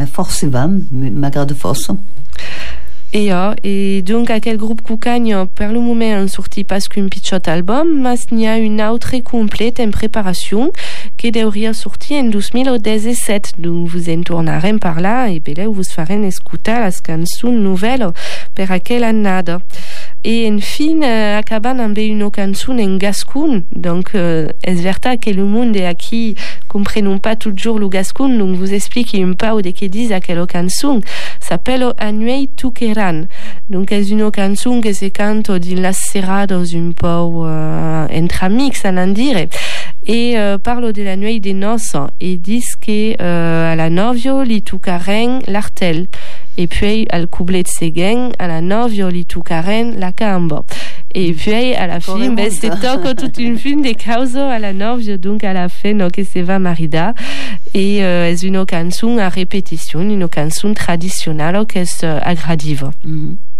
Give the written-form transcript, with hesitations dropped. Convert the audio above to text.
forse vam, m'agrada força. Et donc aquel groupe cucagno per le moment han sorti pas qu'un pitchot album, mas n'hi a une autre complète en préparation qui devrait sortir en 2017. Donc vous en tornarem par là et beleu vous farem escutar las cançons nouvelles per aquel annada. Et enfin, acaban amb une cançon en gascon. Donc, es verta que le monde aquí comprenons pas toujours le gascon, donc vous expliquez un peu de que dit aquella cançon. S'appelle Anuei Tuqueran. Donc, es une cançon que se canta din las serrados un peu entre amics, à en dire. Et parle de la nuit des noces et dit que à la novio li tucaren l'artel. Et puis, al couplet de Seguin, à la novio li tucaren la camba. Et puis, à la fin, c'est toute une fin de causes à la novio, donc à la fin, no, que se va marida. Et c'est une chanson à répétition, une chanson traditionnelle qui est agradive.